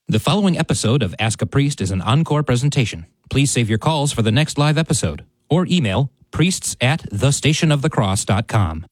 The following episode of Ask a Priest is an encore presentation. Please save your calls for the next live episode or email priests@thestationofthecross.com.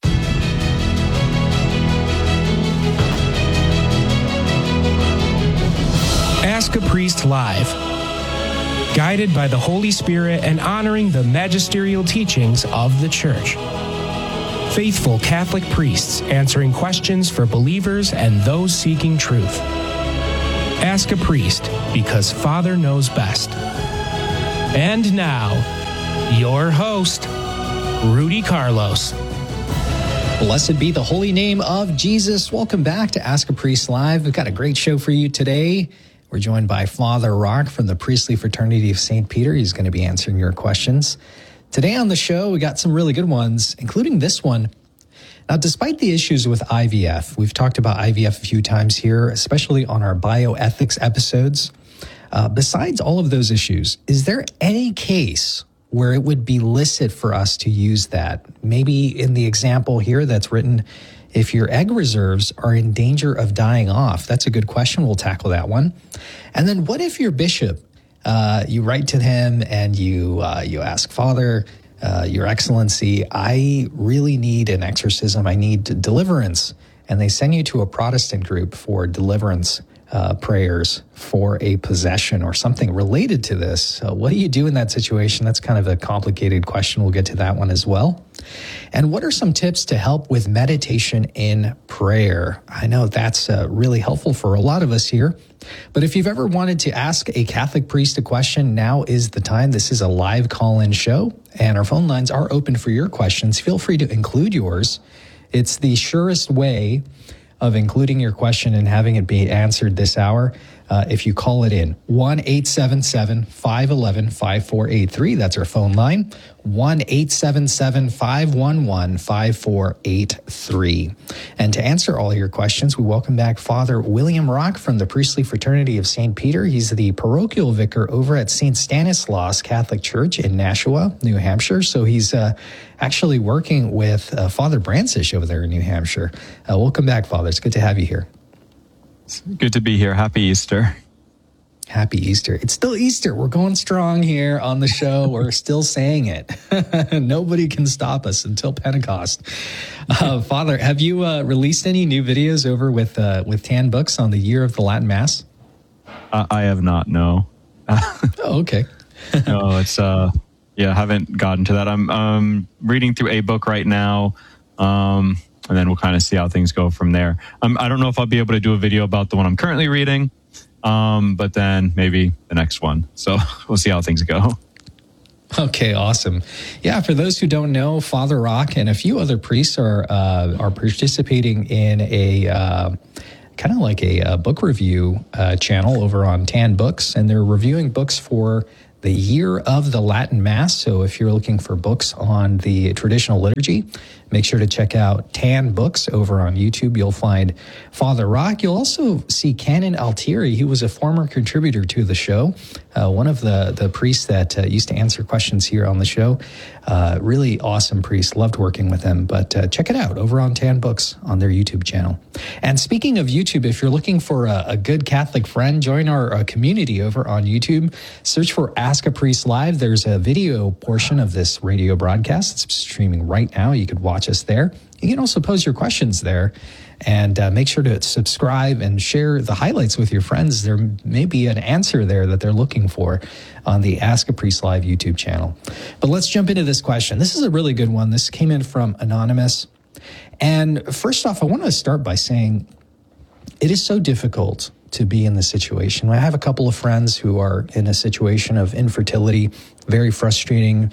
Ask a Priest Live. Guided by the Holy Spirit and honoring the magisterial teachings of the Church. Faithful Catholic priests answering questions for believers and those seeking truth. Ask a Priest, because Father knows best. And now, your host, Rudy Carlos. Blessed be the holy name of Jesus. Welcome back to Ask a Priest Live. We've got a great show for you today. We're joined by Father Rock from the Priestly Fraternity of St. Peter. He's going to be answering your questions. Today on the show, we got some really good ones, including this one. Now, despite the issues with IVF, we've talked about IVF a few times here, especially on our bioethics episodes. Besides all of those issues, is there any case where it would be licit for us to use that? Maybe in the example here that's written, if your egg reserves are in danger of dying off. That's a good question. We'll tackle that one. And then what if your bishop, you write to him and you ask, Father, Your Excellency, I really need an exorcism. I need deliverance. And they send you to a Protestant group for deliverance prayers for a possession or something related to this. What do you do in that situation? That's kind of a complicated question. We'll get to that one as well. And what are some tips to help with meditation in prayer? I know that's really helpful for a lot of us here. But if you've ever wanted to ask a Catholic priest a question, now is the time. This is a live call-in show, and our phone lines are open for your questions. Feel free to include yours. It's the surest way of including your question and having it be answered this hour. If you call it in, 1-877-511-5483. That's our phone line, 1-877-511-5483. And to answer all your questions, we welcome back Father William Rock from the Priestly Fraternity of St. Peter. He's the parochial vicar over at St. Stanislaus Catholic Church in Nashua, New Hampshire. So he's actually working with Father Brancish over there in New Hampshire. Welcome back, Father. It's good to have you here. It's good to be here. Happy Easter. Happy Easter. It's still Easter. We're going strong here on the show. We're still saying it. Nobody can stop us until Pentecost. Father, have you released any new videos over with Tan Books on the year of the Latin Mass? I have not, no. Oh, okay. No, it's, haven't gotten to that. I'm reading through a book right now, and then we'll kind of see how things go from there. I don't know if I'll be able to do a video about the one I'm currently reading, but then maybe the next one. So we'll see how things go. Okay, awesome. Yeah, for those who don't know, Father Rock and a few other priests are participating in a kind of like a book review channel over on Tan Books, and they're reviewing books for the year of the Latin Mass. So if you're looking for books on the traditional liturgy, make sure to check out Tan Books over on YouTube. You'll find Father Rock. You'll also see Canon Altieri. He was a former contributor to the show, one of the priests that used to answer questions here on the show. Really awesome priest. Loved working with him. But check it out over on Tan Books on their YouTube channel. And speaking of YouTube, if you're looking for a good Catholic friend, join our community over on YouTube. Search for Ask a Priest Live. There's a video portion of this radio broadcast. It's streaming right now. You could watch us there. You can also pose your questions there, and make sure to subscribe and share the highlights with your friends. There may be an answer there that they're looking for on the Ask a Priest Live YouTube channel. But let's jump into this question. This is a really good one. This came in from Anonymous. And first off, I want to start by saying it is so difficult to be in this situation. I have a couple of friends who are in a situation of infertility, very frustrating.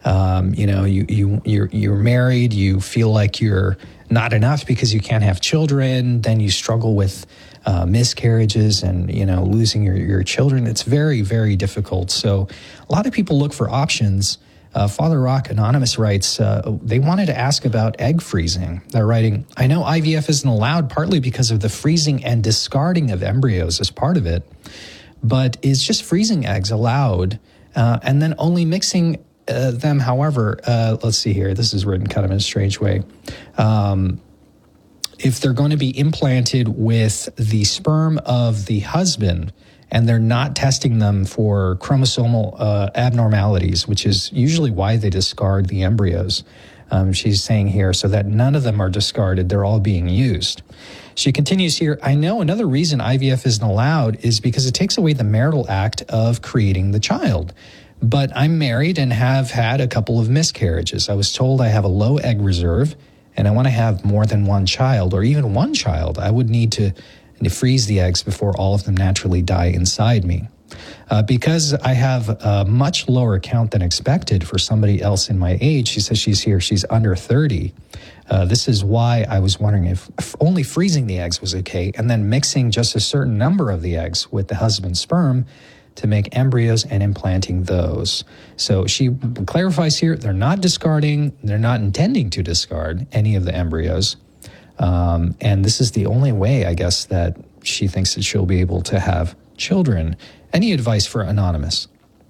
You're married, you feel like you're not enough because you can't have children, then you struggle with miscarriages and, losing your children. It's very, very difficult. So a lot of people look for options. Father Rock Anonymous writes, they wanted to ask about egg freezing. They're writing, I know IVF isn't allowed partly because of the freezing and discarding of embryos as part of it, but is just freezing eggs allowed and then only mixing them, however, let's see here. This is written kind of in a strange way. if they're going to be implanted with the sperm of the husband and they're not testing them for chromosomal abnormalities, which is usually why they discard the embryos, she's saying here, so that none of them are discarded, they're all being used. She continues here, I know another reason IVF isn't allowed is because it takes away the marital act of creating the child. But I'm married and have had a couple of miscarriages. I was told I have a low egg reserve and I want to have more than one child or even one child. I would need to freeze the eggs before all of them naturally die inside me. Because I have a much lower count than expected for somebody else in my age, she says she's under 30. This is why I was wondering if only freezing the eggs was okay and then mixing just a certain number of the eggs with the husband's sperm to make embryos and implanting those. So she clarifies here, they're not discarding, they're not intending to discard any of the embryos. And this is the only way, I guess, that she thinks that she'll be able to have children. Any advice for Anonymous?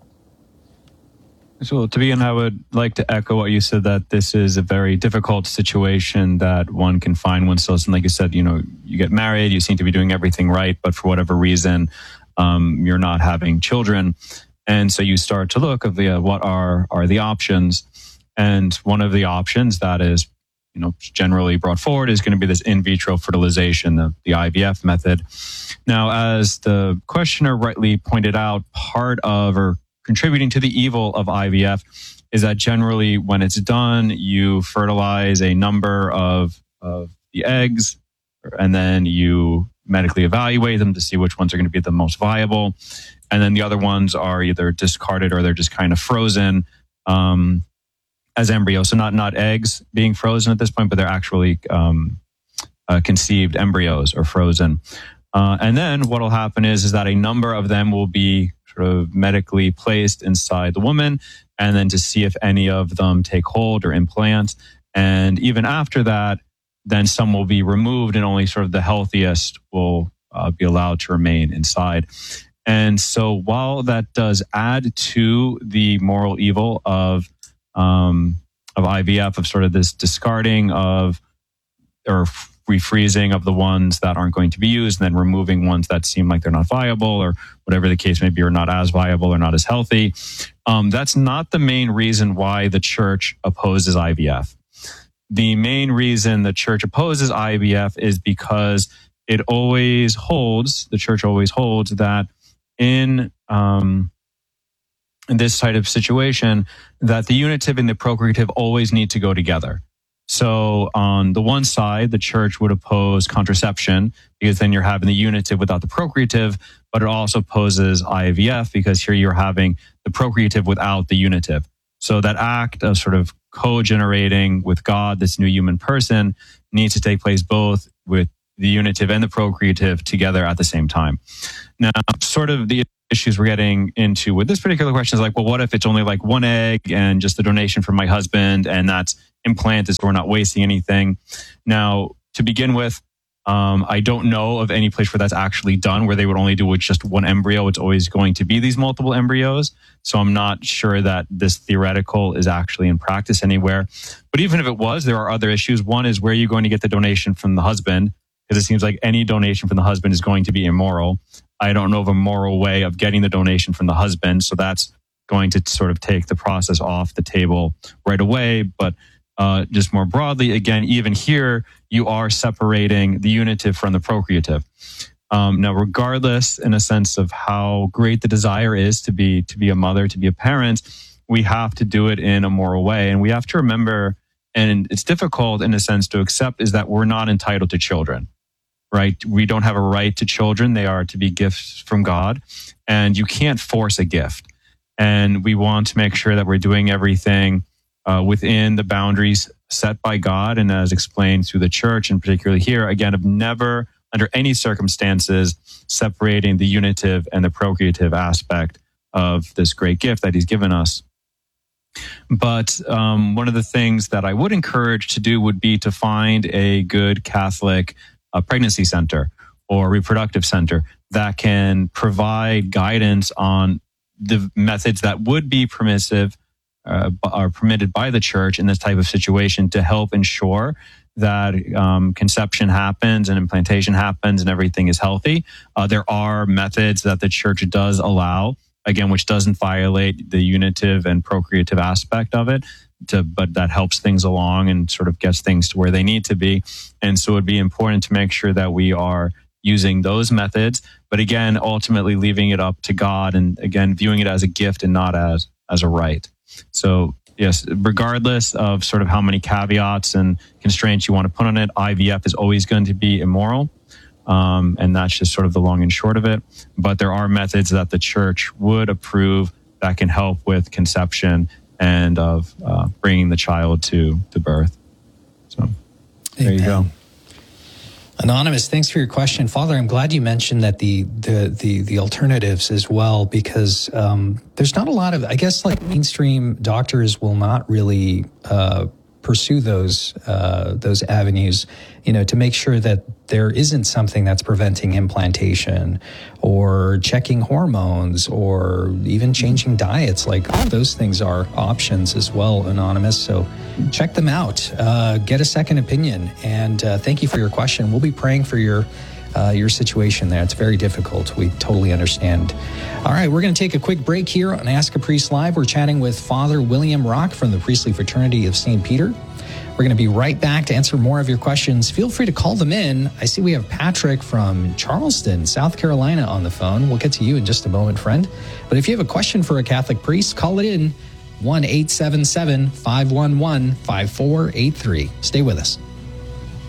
So to begin, I would like to echo what you said, that this is a very difficult situation that one can find oneself. And like you said, you get married, you seem to be doing everything right, but for whatever reason, you're not having children. And so you start to look at what are the options. And one of the options that is, generally brought forward is going to be this in vitro fertilization, the IVF method. Now, as the questioner rightly pointed out, part of or contributing to the evil of IVF is that generally when it's done, you fertilize a number of the eggs, and then you medically evaluate them to see which ones are going to be the most viable. And then the other ones are either discarded or they're just kind of frozen as embryos. So not eggs being frozen at this point, but they're actually conceived embryos or frozen. And then what will happen is that a number of them will be sort of medically placed inside the woman, and then to see if any of them take hold or implant. And even after that, then some will be removed and only sort of the healthiest will be allowed to remain inside. And so while that does add to the moral evil of IVF, of sort of this discarding of or refreezing of the ones that aren't going to be used, and then removing ones that seem like they're not viable or whatever the case may be, or not as viable or not as healthy, that's not the main reason why the church opposes IVF. The main reason the church opposes IVF is because the church always holds that in this type of situation, that the unitive and the procreative always need to go together. So on the one side, the church would oppose contraception because then you're having the unitive without the procreative, but it also opposes IVF because here you're having the procreative without the unitive. So that act of sort of co-generating with God, this new human person, needs to take place both with the unitive and the procreative together at the same time. Now, sort of the issues we're getting into with this particular question is like, well, what if it's only like one egg and just the donation from my husband, and that's implanted, so we're not wasting anything? Now, to begin with, I don't know of any place where that's actually done, where they would only do with just one embryo. It's always going to be these multiple embryos. So I'm not sure that this theoretical is actually in practice anywhere. But even if it was, there are other issues. One is, where are you going to get the donation from the husband? Because it seems like any donation from the husband is going to be immoral. I don't know of a moral way of getting the donation from the husband. So that's going to sort of take the process off the table right away. But just more broadly, again, even here, you are separating the unitive from the procreative. Now, regardless, in a sense of how great the desire is to be a mother, to be a parent, we have to do it in a moral way. And we have to remember, and it's difficult in a sense to accept, is that we're not entitled to children, right? We don't have a right to children. They are to be gifts from God, and you can't force a gift. And we want to make sure that we're doing everything within the boundaries set by God and as explained through the church, and particularly here, again, of never, under any circumstances, separating the unitive and the procreative aspect of this great gift that he's given us. But one of the things that I would encourage to do would be to find a good Catholic pregnancy center or reproductive center that can provide guidance on the methods that would be permissive are permitted by the church in this type of situation, to help ensure that conception happens and implantation happens and everything is healthy. There are methods that the church does allow, again, which doesn't violate the unitive and procreative aspect of it, but that helps things along and sort of gets things to where they need to be. And so it'd be important to make sure that we are using those methods, but again, ultimately leaving it up to God and again, viewing it as a gift and not as a right. So yes, regardless of sort of how many caveats and constraints you want to put on it, IVF is always going to be immoral. And that's just sort of the long and short of it. But there are methods that the church would approve that can help with conception and of bringing the child to birth. So there you go. Anonymous, thanks for your question. Father, I'm glad you mentioned that the alternatives as well, because there's not a lot of, I guess, like mainstream doctors will not really pursue those avenues, to make sure that there isn't something that's preventing implantation or checking hormones or even changing diets. Like those things are options as well, Anonymous. So check them out, get a second opinion. And thank you for your question. We'll be praying for your situation there. It's very difficult. We totally understand. All right, we're going to take a quick break here on Ask a Priest Live. We're chatting with Father William Rock from the Priestly Fraternity of St. Peter. We're going to be right back to answer more of your questions. Feel free to call them in. I see we have Patrick from Charleston, South Carolina on the phone. We'll get to you in just a moment, friend. But if you have a question for a Catholic priest, call it in 1-877-511-5483. Stay with us.